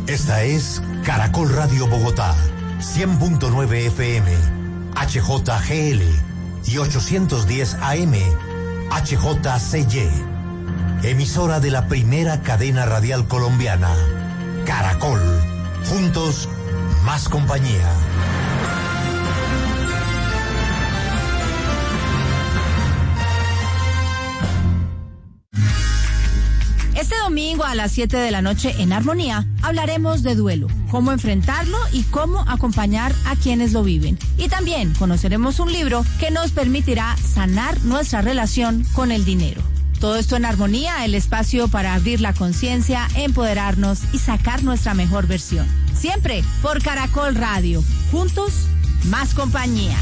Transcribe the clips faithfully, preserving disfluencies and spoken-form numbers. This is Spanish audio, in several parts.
Esta es Caracol Radio Bogotá, cien punto nueve F M, H J G L y ochocientos diez A M, H J C Y. Emisora de la primera cadena radial colombiana, Caracol. Juntos, más compañía. Este domingo a las siete de la noche en Armonía hablaremos de duelo, cómo enfrentarlo y cómo acompañar a quienes lo viven. Y también conoceremos un libro que nos permitirá sanar nuestra relación con el dinero. Todo esto en Armonía, el espacio para abrir la conciencia, empoderarnos y sacar nuestra mejor versión. Siempre por Caracol Radio. Juntos, más compañía.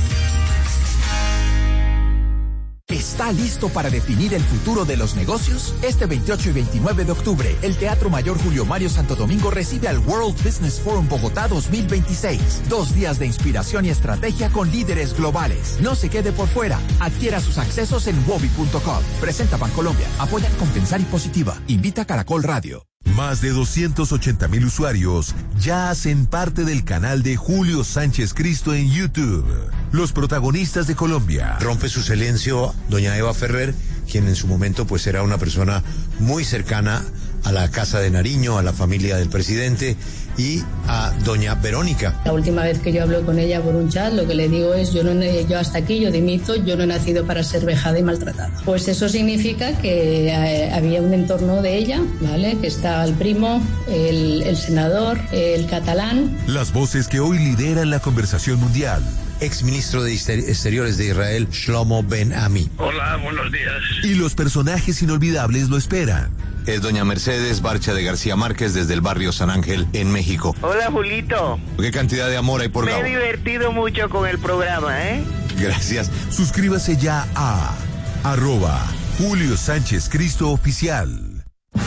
¿Está listo para definir el futuro de los negocios? Este veintiocho y veintinueve de octubre, el Teatro Mayor Julio Mario Santo Domingo recibe al World Business Forum Bogotá dos mil veintiséis. Dos días de inspiración y estrategia con líderes globales. No se quede por fuera. Adquiera sus accesos en wobi punto com. Presenta Bancolombia. Apoya Compensar y Positiva. Invita Caracol Radio. Más de doscientos ochenta mil usuarios ya hacen parte del canal de Julio Sánchez Cristo en YouTube. Los protagonistas de Colombia. Rompe su silencio doña Eva Ferrer, quien en su momento pues era una persona muy cercana a la Casa de Nariño, a la familia del presidente, y a doña Verónica. La última vez que yo hablo con ella por un chat, lo que le digo es, yo no yo hasta aquí, yo dimito, yo no he nacido para ser vejada y maltratada. Pues eso significa que eh, había un entorno de ella, ¿vale? Que estaba el primo, el, el senador, el catalán. Las voces que hoy lideran la conversación mundial. Exministro de Exteriores de Israel, Shlomo Ben Ami. Hola, buenos días. Y los personajes inolvidables lo esperan. Es doña Mercedes Barcha de García Márquez desde el barrio San Ángel en México. Hola, Julito. ¿Qué cantidad de amor hay por Gabo? Me he divertido mucho con el programa, ¿eh? Gracias. Suscríbase ya a arroba Julio Sánchez Cristo Oficial.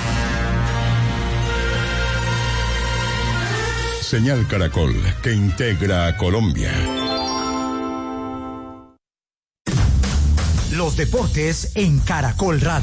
Señal Caracol, que integra a Colombia. Los deportes en Caracol Radio.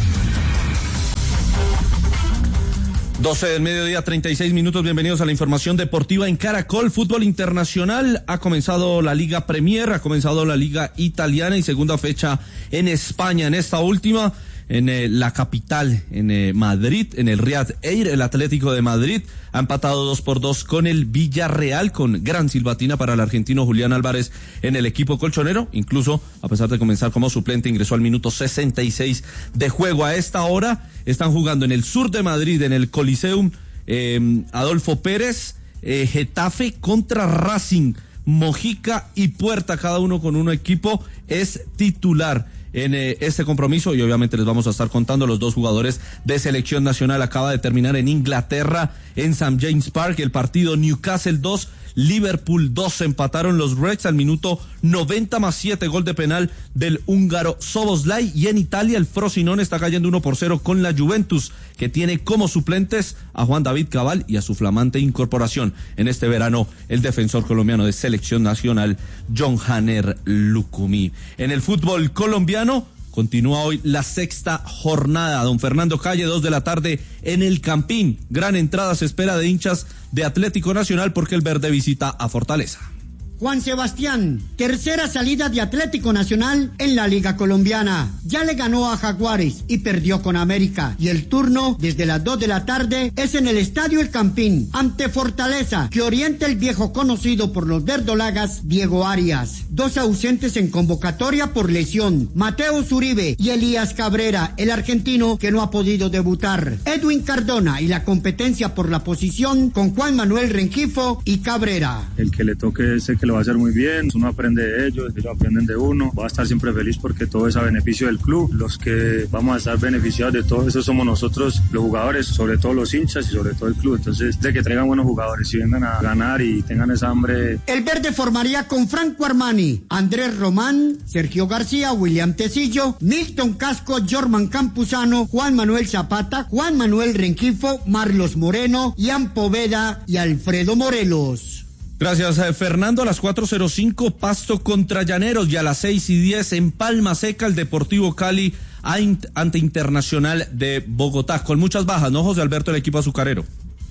doce del mediodía, treinta y seis minutos. Bienvenidos a la información deportiva en Caracol. Fútbol internacional. Ha comenzado la Liga Premier, ha comenzado la Liga Italiana y segunda fecha en España. En esta última, en eh, la capital, en eh, Madrid, en el Riyad Air, el Atlético de Madrid ha empatado dos por dos con el Villarreal, con gran silbatina para el argentino Julián Álvarez en el equipo colchonero. Incluso, a pesar de comenzar como suplente, ingresó al minuto sesenta y seis de juego. A esta hora están jugando en el sur de Madrid, en el Coliseum, eh, Adolfo Pérez, eh, Getafe contra Racing, Mojica y Puerta, cada uno con un equipo es titular en eh, este compromiso, y obviamente les vamos a estar contando. Los dos jugadores de selección nacional. Acaba de terminar en Inglaterra, en Saint James Park, el partido. Newcastle dos, Liverpool dos, empataron los Reds al minuto noventa más siete, gol de penal del húngaro Szoboszlai. Y en Italia el Frosinone está cayendo uno por cero con la Juventus, que tiene como suplentes a Juan David Cabal y a su flamante incorporación en este verano, el defensor colombiano de selección nacional, John Hanner Lucumí. En el fútbol colombiano continúa hoy la sexta jornada. Don Fernando Calle, dos de la tarde en el Campín. Gran entrada se espera de hinchas de Atlético Nacional porque el verde visita a Fortaleza. Juan Sebastián, tercera salida de Atlético Nacional en la Liga Colombiana. Ya le ganó a Jaguares y perdió con América. Y el turno, desde las dos de la tarde, es en el Estadio El Campín, ante Fortaleza, que orienta el viejo conocido por los verdolagas, Diego Arias. Dos ausentes en convocatoria por lesión, Mateo Zuribe y Elías Cabrera, el argentino que no ha podido debutar. Edwin Cardona y la competencia por la posición con Juan Manuel Rengifo y Cabrera. El que le toque ese que lo va a hacer muy bien, uno aprende de ellos, ellos aprenden de uno, va a estar siempre feliz porque todo es a beneficio del club. Los que vamos a estar beneficiados de todo eso somos nosotros, los jugadores, sobre todo los hinchas y sobre todo el club. Entonces, de que traigan buenos jugadores y vengan a ganar y tengan esa hambre. El verde formaría con Franco Armani, Andrés Román, Sergio García, William Tecillo, Milton Casco, Jorman Campuzano, Juan Manuel Zapata, Juan Manuel Rengifo, Marlos Moreno, Ian Poveda y Alfredo Morelos. Gracias, eh, Fernando. A las cuatro cero cinco, Pasto contra Llaneros, y a las seis y diez en Palma Seca, el Deportivo Cali ante Internacional de Bogotá, con muchas bajas, ¿no, José Alberto, el equipo azucarero?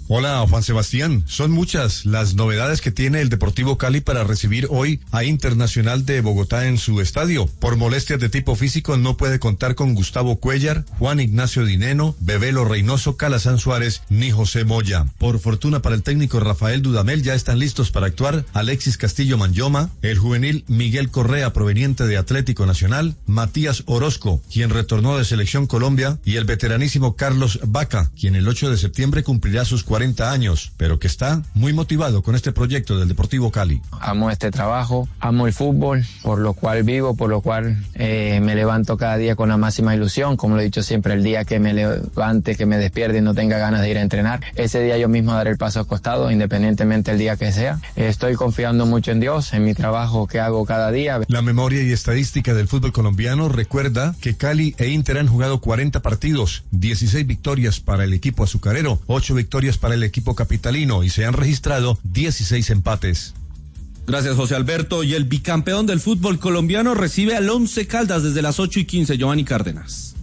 Hola, Juan Sebastián. Son muchas las novedades que tiene el Deportivo Cali para recibir hoy a Internacional de Bogotá en su estadio. Por molestias de tipo físico no puede contar con Gustavo Cuellar, Juan Ignacio Dineno, Bebelo Reynoso, Calazán Suárez ni José Moya. Por fortuna para el técnico Rafael Dudamel ya están listos para actuar Alexis Castillo Manyoma, el juvenil Miguel Correa proveniente de Atlético Nacional, Matías Orozco, quien retornó de Selección Colombia, y el veteranísimo Carlos Vaca, quien el ocho de septiembre cumplirá sus cuarenta años, pero que está muy motivado con este proyecto del Deportivo Cali. Amo este trabajo, amo el fútbol, por lo cual vivo, por lo cual eh, me levanto cada día con la máxima ilusión. Como lo he dicho siempre, el día que me levante, que me despierte y no tenga ganas de ir a entrenar, ese día yo mismo daré el paso al costado, independientemente del día que sea. Estoy confiando mucho en Dios, en mi trabajo que hago cada día. La memoria y estadística del fútbol colombiano recuerda que Cali e Inter han jugado cuarenta partidos, dieciséis victorias para el equipo azucarero, ocho victorias para el equipo capitalino y se han registrado dieciséis empates. Gracias, José Alberto. Y el bicampeón del fútbol colombiano recibe al Once Caldas desde las ocho y quince, Giovanni Cárdenas.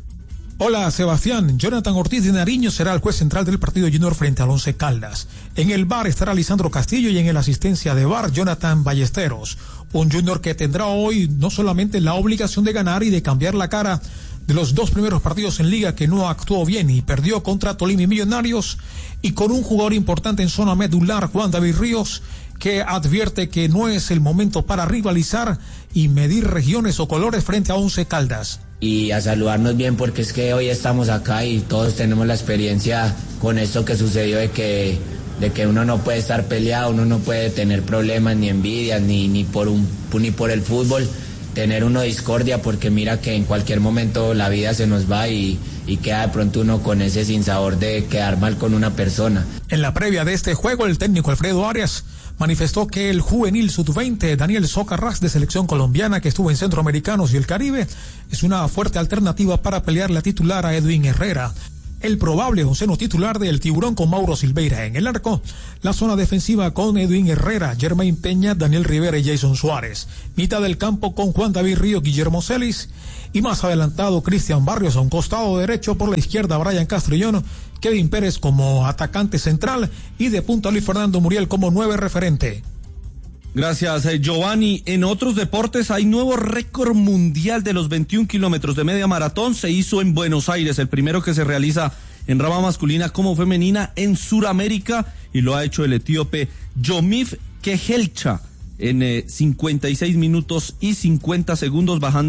Hola, Sebastián. Jonathan Ortiz de Nariño será el juez central del partido junior frente al Once Caldas. En el V A R estará Lisandro Castillo y en el asistencia de V A R Jonathan Ballesteros. Un junior que tendrá hoy no solamente la obligación de ganar y de cambiar la cara de los dos primeros partidos en liga que no actuó bien y perdió contra Tolima y Millonarios, y con un jugador importante en zona medular, Juan David Ríos, que advierte que no es el momento para rivalizar y medir regiones o colores frente a Once Caldas. Y a saludarnos bien, porque es que hoy estamos acá y todos tenemos la experiencia con esto que sucedió de que, de que uno no puede estar peleado, uno no puede tener problemas ni envidias ni, ni, por, un, ni por el fútbol. Tener uno discordia, porque mira que en cualquier momento la vida se nos va y, y queda de pronto uno con ese sinsabor de quedar mal con una persona. En la previa de este juego, el técnico Alfredo Arias manifestó que el juvenil sub veinte Daniel Socarrás de selección colombiana, que estuvo en Centroamericanos y el Caribe, es una fuerte alternativa para pelear la titular a Edwin Herrera. El probable onceno titular del Tiburón con Mauro Silveira en el arco, la zona defensiva con Edwin Herrera, Germain Peña, Daniel Rivera y Jason Suárez, mitad del campo con Juan David Río, Guillermo Celis, y más adelantado Cristian Barrios a un costado derecho, por la izquierda Brian Castrillón, Kevin Pérez como atacante central y de punta Luis Fernando Muriel como nueve referente. Gracias, eh, Giovanni. En otros deportes hay nuevo récord mundial de los veintiún kilómetros de media maratón. Se hizo en Buenos Aires, el primero que se realiza en rama masculina como femenina en Sudamérica, y lo ha hecho el etíope Yomif Kehelcha en eh, cincuenta y seis minutos y cincuenta segundos, bajando